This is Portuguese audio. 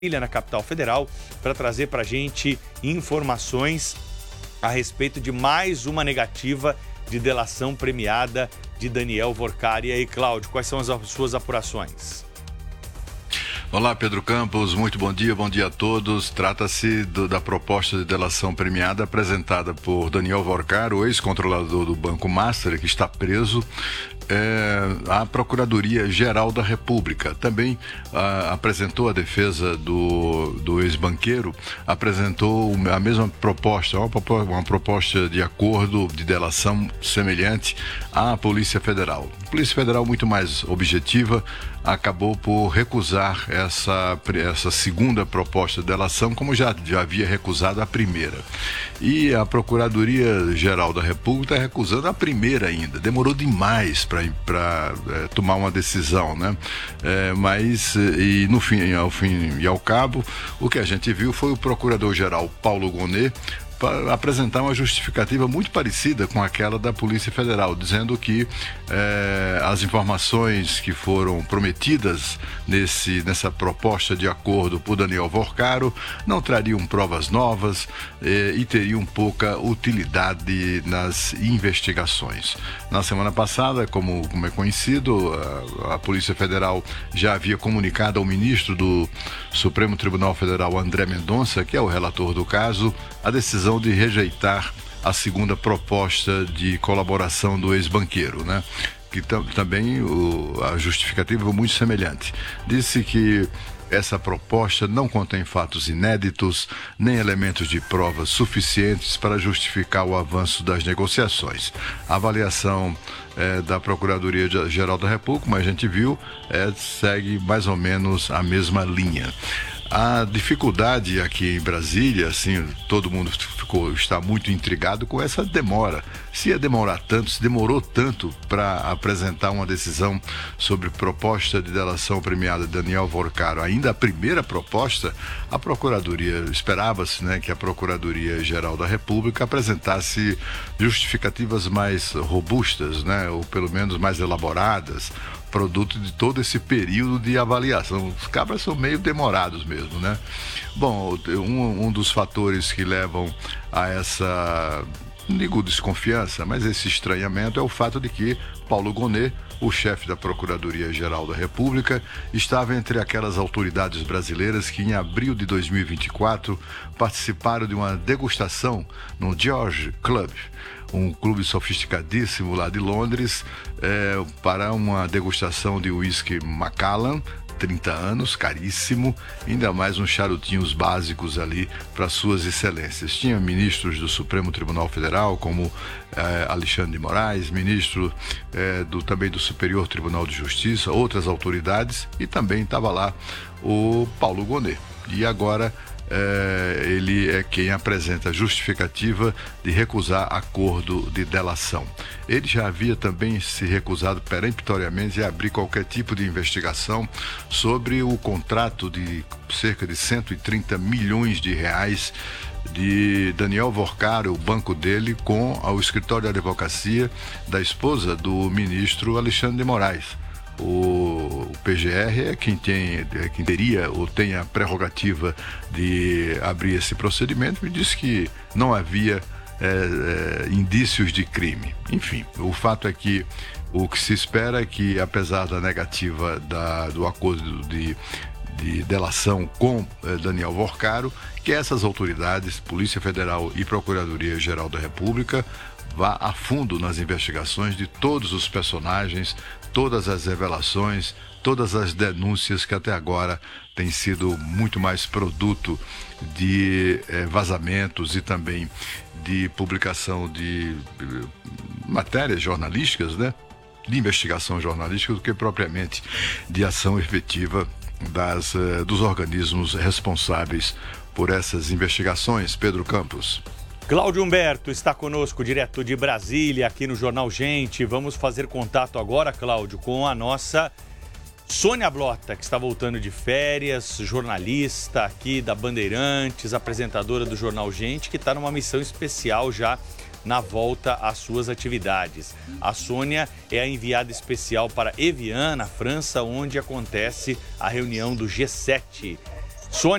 na capital federal, para trazer para a gente informações a respeito de mais uma negativa de delação premiada de Daniel Workar. E aí, Cláudio, quais são as suas apurações? Olá, Pedro Campos, muito bom dia a todos. Trata-se da proposta de delação premiada apresentada por Daniel Workar, o ex-controlador do Banco Master, que está preso, à Procuradoria-Geral da República. Também apresentou a defesa do ex-banqueiro, apresentou a mesma proposta, uma proposta de acordo de delação semelhante à Polícia Federal. A Polícia Federal, muito mais objetiva, acabou por recusar essa segunda proposta de delação, como já havia recusado a primeira. E a Procuradoria-Geral da República está recusando a primeira ainda. Demorou demais para tomar uma decisão, né? Mas, ao fim e ao cabo, o que a gente viu foi o Procurador-Geral Paulo Gonet para apresentar uma justificativa muito parecida com aquela da Polícia Federal, dizendo que as informações que foram prometidas nessa proposta de acordo por Daniel Workar não trariam provas novas e teriam pouca utilidade nas investigações. Na semana passada, como é conhecido, a Polícia Federal já havia comunicado ao ministro do Supremo Tribunal Federal, André Mendonça, que é o relator do caso, a decisão de rejeitar a segunda proposta de colaboração do ex-banqueiro, né? Que também a justificativa é muito semelhante. Disse que essa proposta não contém fatos inéditos, nem elementos de provas suficientes para justificar o avanço das negociações. A avaliação da Procuradoria-Geral da República, como a gente viu, segue mais ou menos a mesma linha. A dificuldade aqui em Brasília, assim, todo mundo está muito intrigado com essa demora. Se ia demorar tanto, se demorou tanto para apresentar uma decisão sobre proposta de delação premiada de Daniel Workar, ainda a primeira proposta, a Procuradoria, esperava-se, né, que a Procuradoria-Geral da República apresentasse justificativas mais robustas, né, ou pelo menos mais elaboradas, produto de todo esse período de avaliação. Os cabras são meio demorados mesmo, né? Bom, um dos fatores que levam a essa, não digo desconfiança, mas esse estranhamento é o fato de que Paulo Gonet, o chefe da Procuradoria-Geral da República, estava entre aquelas autoridades brasileiras que em abril de 2024 participaram de uma degustação no George Club, um clube sofisticadíssimo lá de Londres, para uma degustação de uísque Macallan, 30 anos, caríssimo, ainda mais uns charutinhos básicos ali para suas excelências. Tinha ministros do Supremo Tribunal Federal, como Alexandre de Moraes, ministro também do Superior Tribunal de Justiça, outras autoridades, e também estava lá o Paulo Gonet. E agora ele é quem apresenta a justificativa de recusar acordo de delação. Ele já havia também se recusado peremptoriamente a abrir qualquer tipo de investigação sobre o contrato de cerca de 130 milhões de reais de Daniel Workar, o banco dele, com o escritório de advocacia da esposa do ministro Alexandre de Moraes. O PGR é quem teria ou tem a prerrogativa de abrir esse procedimento, e disse que não havia indícios de crime. Enfim, o fato é que o que se espera é que, apesar da negativa do acordo de delação com Daniel Workar, que essas autoridades, Polícia Federal e Procuradoria-Geral da República, vá a fundo nas investigações de todos os personagens, todas as revelações, todas as denúncias que até agora têm sido muito mais produto de vazamentos e também de publicação de matérias jornalísticas, né? De investigação jornalística, do que propriamente de ação efetiva dos organismos responsáveis por essas investigações. Pedro Campos. Cláudio Humberto está conosco direto de Brasília, aqui no Jornal Gente. Vamos fazer contato agora, Cláudio, com a nossa Sônia Blota, que está voltando de férias, jornalista aqui da Bandeirantes, apresentadora do Jornal Gente, que está numa missão especial já na volta às suas atividades. A Sônia é a enviada especial para Evian, na França, onde acontece a reunião do G7. Sônia